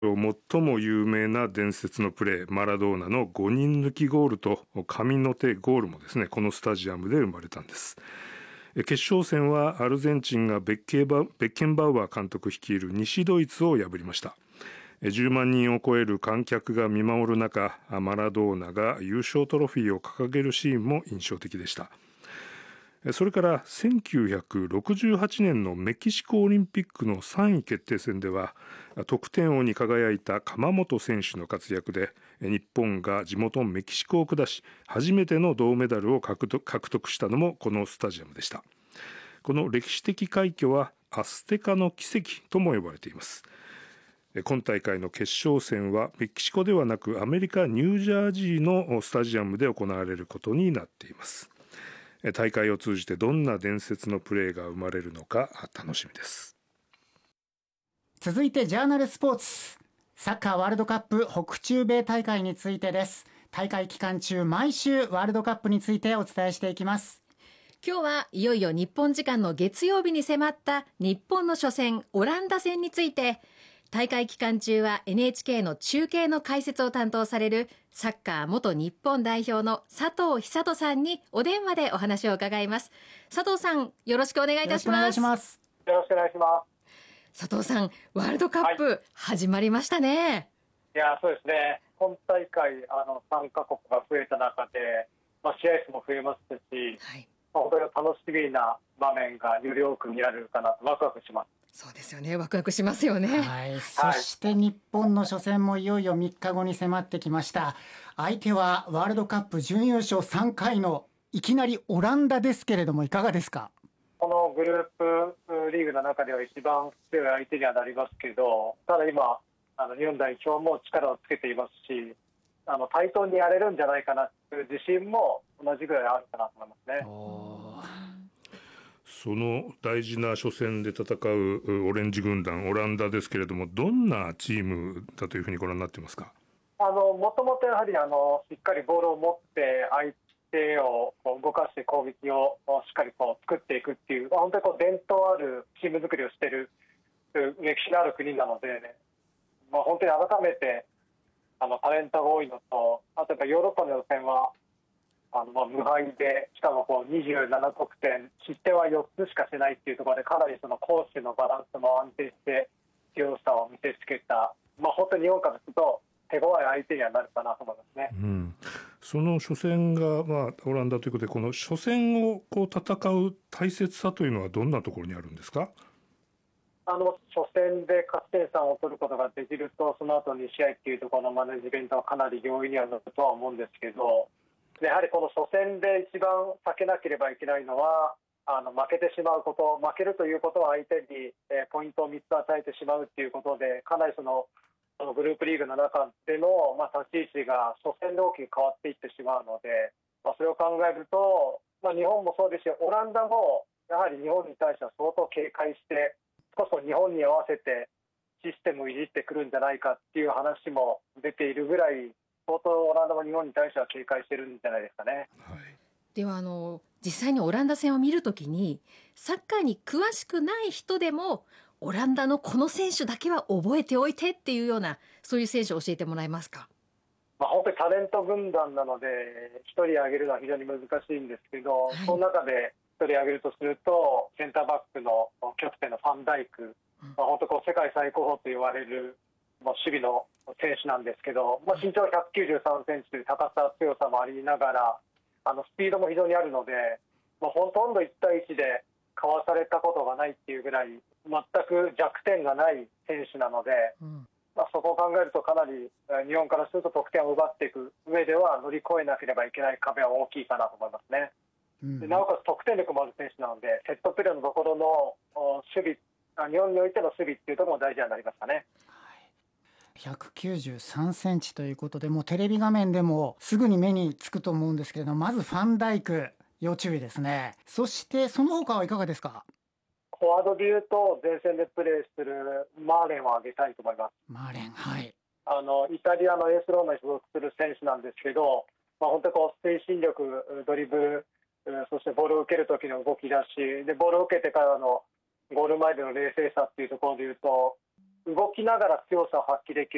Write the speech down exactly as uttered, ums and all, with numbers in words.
最も有名な伝説のプレー、マラドーナのごにん抜きゴールと神の手ゴールもですね、このスタジアムで生まれたんです。決勝戦はアルゼンチンがベッケンバウアー監督率いる西ドイツを破りました。じゅうまんにんを超える観客が見守る中、マラドーナが優勝トロフィーを掲げるシーンも印象的でした。それからせんきゅうひゃくろくじゅうはちねんのメキシコオリンピックのさんい決定戦では、得点王に輝いた鎌本選手の活躍で日本が地元メキシコを下し、初めての銅メダルを獲得、獲得したのもこのスタジアムでした。この歴史的快挙はアステカの奇跡とも呼ばれています。今大会の決勝戦はメキシコではなくアメリカ・ニュージャージーのスタジアムで行われることになっています。大会を通じてどんな伝説のプレーが生まれるのか楽しみです。 続いてジャーナルスポーツ、サッカーワールドカップ北中米大会についてです。大会期間中毎週ワールドカップについてお伝えしていきます。 今日はいよいよ日本時間の月曜日に迫った日本の初戦オランダ戦について、大会期間中は エヌエイチケー の中継の解説を担当されるサッカー元日本代表の佐藤寿人さんにお電話でお話を伺います。佐藤さん、よろしくお願いいたします。 よろしくお願いします。 よろしくお願いします。 佐藤さん、ワールドカップ始まりましたね。はい、 いやそうですね、今大会あのさんカ国が増えた中で、まあ、試合数も増えましたし、はい、まあ、本当に楽しみな場面がより多く見られるかなとワクワクします。 そうですよね、ワクワクしますよね。 はい、そして日本の初戦もいよいよみっかごに迫ってきました。相手はワールドカップ準優勝さんかいのいきなりオランダですけれども、いかがですか？ このグループリーグの中では一番強い相手にはなりますけど、ただ今あの日本代表も力をつけていますし、あの対等にやれるんじゃないかなという自信も同じぐらいあるかなと思いますね。 その大事な初戦で戦うオレンジ軍団オランダですけれども、どんなチームだというふうにご覧になっていますか？ あのもともとやはりあのしっかりボールを持って相手を動かして攻撃をしっかりこう作っていくっていう、本当にこう伝統あるチーム作りをしている歴史のある国なので、ね、まあ、本当に改めてあのタレントが多いのと、あとやっぱヨーロッパの予選はあのまあ無敗で、しかもこうにじゅうなな得点、失点はよっつしかしてないっていうところで、かなりその攻守のバランスも安定して強さを見せつけた、まあ、本当に日本からすると手強い相手にはなるかなと思いますね。 うん、その初戦が、まあ、オランダということで、この初戦をこう戦う大切さというのはどんなところにあるんですか？ あの初戦で勝ち点さんを取ることができると、その後に試合っていうところのマネジメントはかなり容易にはなるとは思うんですけど、やはりこの初戦で一番避けなければいけないのは、あの負けてしまうこと、負けるということは相手に、えー、ポイントをみっつ与えてしまうということで、かなりそのそのグループリーグの中での、まあ、立ち位置が初戦で大きく変わっていってしまうので、まあ、それを考えると、まあ、日本もそうですし、オランダもやはり日本に対しては相当警戒して、少し日本に合わせてシステムをいじってくるんじゃないかっていう話も出ているぐらい、相当オランダも日本に対しては警戒してるんじゃないですかね。 はい、ではあの実際にオランダ戦を見るときに、サッカーに詳しくない人でもオランダのこの選手だけは覚えておいてっていうような、そういう選手を教えてもらえますか？ まあ、本当にタレント軍団なのでひとり挙げるのは非常に難しいんですけど、はい、その中でひとり挙げるとすると、センターバックのキャプテンのファンダイク、うん、まあ、本当こう世界最高峰と言われる、まあ、守備の選手なんですけど、まあ、身長ひゃくきゅうじゅうさんセンチという高さ強さもありながら、あのスピードも非常にあるので、まあ、ほとんどいち対いちでかわされたことがないっていうぐらい全く弱点がない選手なので、うん、まあ、そこを考えるとかなり日本からすると得点を奪っていく上では乗り越えなければいけない壁は大きいかなと思いますね。うん、でなおかつ得点力もある選手なので、セットプレーのところの守備、日本においての守備っていうところも大事になりましたね。 ひゃくきゅうじゅうさんセンチということで、もうテレビ画面でもすぐに目につくと思うんですけれども、まずファンダイク要注意ですね。そしてその他はいかがですか？ フォワードでいうと前線でプレーするマーレンを挙げたいと思います。 マーレン、はい、 あのイタリアのエースローマに所属する選手なんですけど、まあ、本当にこう推進力、ドリブル、そしてボールを受ける時の動き出しで、ボールを受けてからのゴール前での冷静さっていうところでいうと、動きながら強さを発揮でき